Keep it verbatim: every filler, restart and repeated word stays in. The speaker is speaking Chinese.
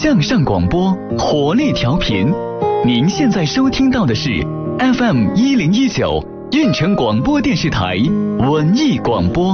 向上广播，活力调频。您现在收听到的是 F M 一零一九运城广播电视台文艺广播。